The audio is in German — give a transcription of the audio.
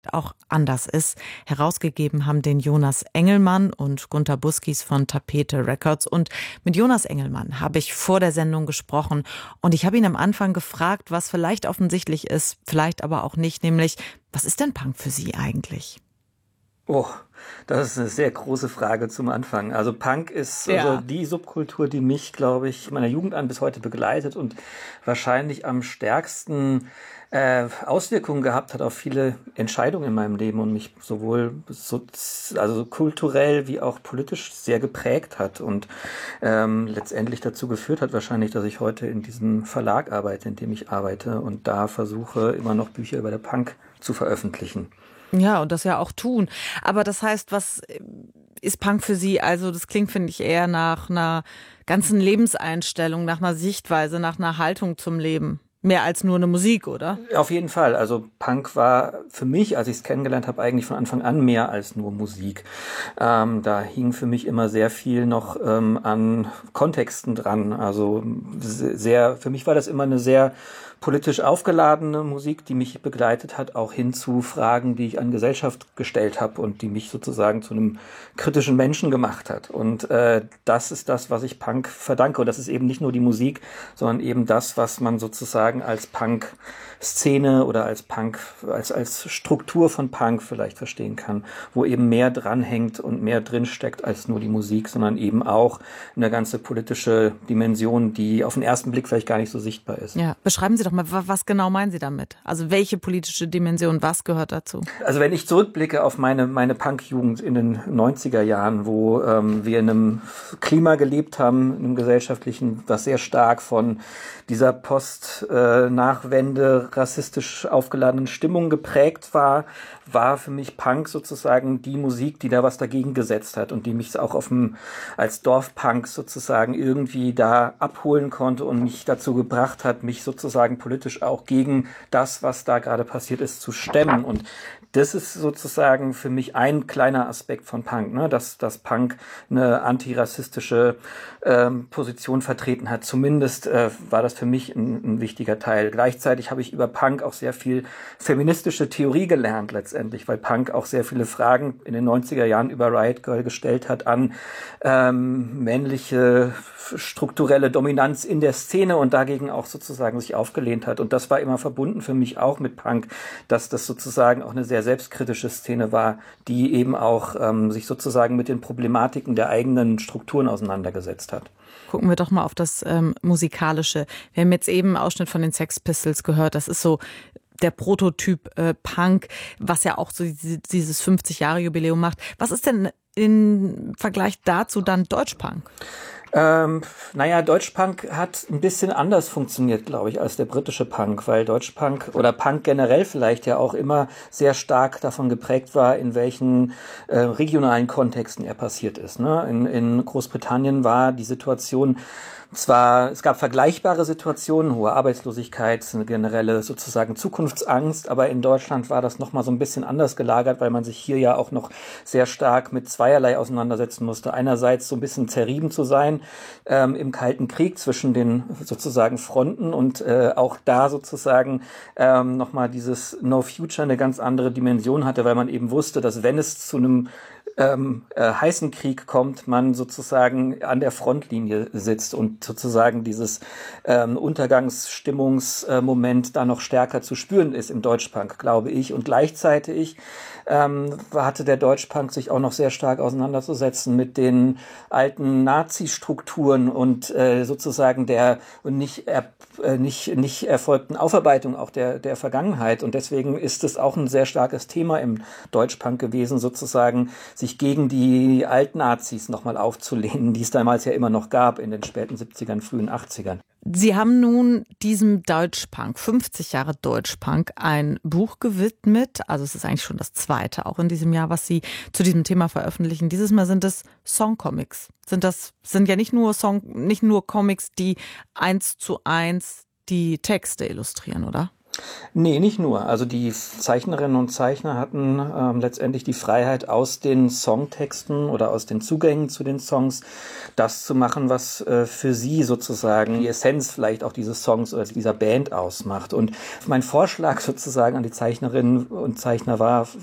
vielleicht auch anders ist. Herausgegeben haben den Jonas Engelmann und Gunter Buskis von Tapete Records. Und mit Jonas Engelmann habe ich vor der Sendung gesprochen. Und ich habe ihn am Anfang gefragt, was vielleicht offensichtlich ist, vielleicht aber auch nicht, nämlich, was ist denn Punk für Sie eigentlich? Oh, das ist eine sehr große Frage zum Anfang. Also Punk ist also die Subkultur, die mich, glaube ich, meiner Jugend an bis heute begleitet und wahrscheinlich am stärksten Auswirkungen gehabt hat auf viele Entscheidungen in meinem Leben und mich sowohl also kulturell wie auch politisch sehr geprägt hat und letztendlich dazu geführt hat wahrscheinlich, dass ich heute in diesem Verlag arbeite, in dem ich arbeite und da versuche, immer noch Bücher über den Punk zu veröffentlichen. Ja, und das ja auch tun. Aber das heißt, was ist Punk für Sie? Also das klingt, finde ich, eher nach einer ganzen Lebenseinstellung, nach einer Sichtweise, nach einer Haltung zum Leben. Mehr als nur eine Musik, oder? Auf jeden Fall. Also Punk war für mich, als ich es kennengelernt habe, eigentlich von Anfang an mehr als nur Musik. Da hing für mich immer sehr viel noch an Kontexten dran. Also für mich war das immer eine sehr politisch aufgeladene Musik, die mich begleitet hat, auch hin zu Fragen, die ich an Gesellschaft gestellt habe und die mich sozusagen zu einem kritischen Menschen gemacht hat. Und das ist das, was ich Punk verdanke. Und das ist eben nicht nur die Musik, sondern eben das, was man sozusagen als Punk-Szene oder als Punk, als Struktur von Punk vielleicht verstehen kann, wo eben mehr dranhängt und mehr drinsteckt als nur die Musik, sondern eben auch eine ganze politische Dimension, die auf den ersten Blick vielleicht gar nicht so sichtbar ist. Ja, beschreiben Sie doch mal, was genau meinen Sie damit? Also welche politische Dimension, was gehört dazu? Also wenn ich zurückblicke auf meine Punk-Jugend in den 90er Jahren, wo wir in einem Klima gelebt haben, in einem gesellschaftlichen, das sehr stark von dieser Post-Nachwende rassistisch aufgeladenen Stimmung geprägt war für mich Punk sozusagen die Musik, die da was dagegen gesetzt hat und die mich auch als Dorfpunk sozusagen irgendwie da abholen konnte und mich dazu gebracht hat, mich sozusagen politisch auch gegen das, was da gerade passiert ist, zu stemmen. Und das ist sozusagen für mich ein kleiner Aspekt von Punk, ne? Dass Punk eine antirassistische Position vertreten hat. Zumindest war das für mich ein wichtiger Teil. Gleichzeitig habe ich über Punk auch sehr viel feministische Theorie gelernt letztendlich, weil Punk auch sehr viele Fragen in den 90er Jahren über Riot Grrrl gestellt hat an männliche strukturelle Dominanz in der Szene und dagegen auch sozusagen sich aufgelehnt hat. Und das war immer verbunden für mich auch mit Punk, dass das sozusagen auch eine sehr selbstkritische Szene war, die eben auch sich sozusagen mit den Problematiken der eigenen Strukturen auseinandergesetzt hat. Gucken wir doch mal auf das Musikalische. Wir haben jetzt eben einen Ausschnitt von den Sex Pistols gehört. Das ist so der Prototyp Punk, was ja auch so dieses 50-Jahre-Jubiläum macht. Was ist denn im Vergleich dazu dann Deutschpunk? Deutschpunk hat ein bisschen anders funktioniert, glaube ich, als der britische Punk, weil Deutschpunk oder Punk generell vielleicht ja auch immer sehr stark davon geprägt war, in welchen regionalen Kontexten er passiert ist. Ne? In Großbritannien war die Situation es gab vergleichbare Situationen, hohe Arbeitslosigkeit, eine generelle sozusagen Zukunftsangst, aber in Deutschland war das nochmal so ein bisschen anders gelagert, weil man sich hier ja auch noch sehr stark mit zweierlei auseinandersetzen musste. Einerseits so ein bisschen zerrieben zu sein im Kalten Krieg zwischen den sozusagen Fronten und auch da sozusagen nochmal dieses No Future eine ganz andere Dimension hatte, weil man eben wusste, dass wenn es zu einem heißen Krieg kommt, man sozusagen an der Frontlinie sitzt und sozusagen dieses Untergangsstimmungsmoment da noch stärker zu spüren ist im Deutschpunk, glaube ich. Und gleichzeitig hatte der Deutschpunk sich auch noch sehr stark auseinanderzusetzen mit den alten Nazi-Strukturen und sozusagen der nicht erfolgten Aufarbeitung auch der Vergangenheit. Und deswegen ist es auch ein sehr starkes Thema im Deutschpunk gewesen, sozusagen sich gegen die Altnazis nochmal aufzulehnen, die es damals ja immer noch gab in den späten 70ern, frühen 80ern. Sie haben nun diesem Deutschpunk, 50 Jahre Deutschpunk, ein Buch gewidmet. Also es ist eigentlich schon das zweite auch in diesem Jahr, was Sie zu diesem Thema veröffentlichen. Dieses Mal sind es Songcomics. Sind ja nicht nur Comics, die 1:1 die Texte illustrieren, oder? Nee, nicht nur. Also die Zeichnerinnen und Zeichner hatten letztendlich die Freiheit, aus den Songtexten oder aus den Zugängen zu den Songs das zu machen, was für sie sozusagen die Essenz vielleicht auch dieses Songs oder dieser Band ausmacht. Und mein Vorschlag sozusagen an die Zeichnerinnen und Zeichner war